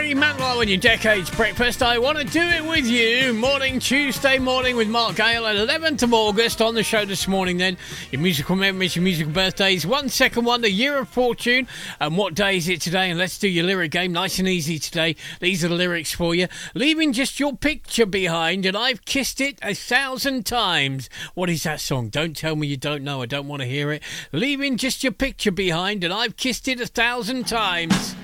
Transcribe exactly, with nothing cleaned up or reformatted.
Gary Mantlo and your Decades Breakfast. I want to do it with you. Morning, Tuesday morning with Mark Gale at eleventh of August. On the show this morning then, your musical memories, your musical birthdays, one second wonder, year of fortune, and what day is it today? And let's do your lyric game, nice and easy today. These are the lyrics for you. Leaving just your picture behind, and I've kissed it a thousand times. What is that song? Don't tell me you don't know. I don't want to hear it. Leaving just your picture behind, and I've kissed it a thousand times.